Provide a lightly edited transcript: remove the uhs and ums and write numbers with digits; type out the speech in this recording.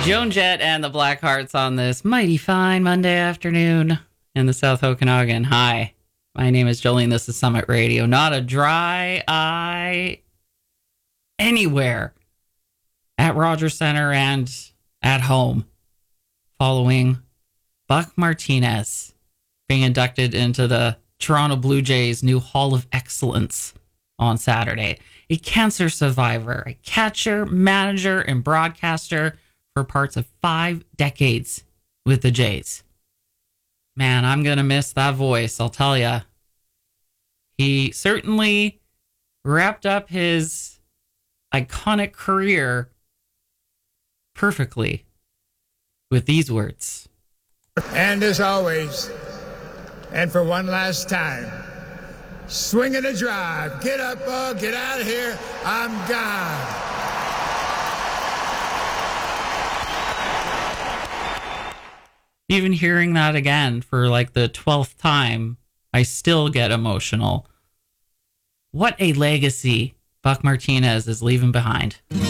Joan Jett and the Blackhearts on this mighty fine Monday afternoon in the South Okanagan. Hi, my name is Jolene. This is Summit Radio. Not a dry eye anywhere at Rogers Centre and at home following Buck Martinez being inducted into the Toronto Blue Jays' new Hall of Excellence on Saturday. A cancer survivor, a catcher, manager, and broadcaster for parts of 5 decades with the Jays. Man, I'm going to miss that voice, I'll tell ya. He certainly wrapped up his iconic career perfectly with these words. And as always, and for one last time, swing and a drive. Get up, get out of here. I'm gone. Even hearing that again for like the 12th time, I still get emotional. What a legacy Buck Martinez is leaving behind.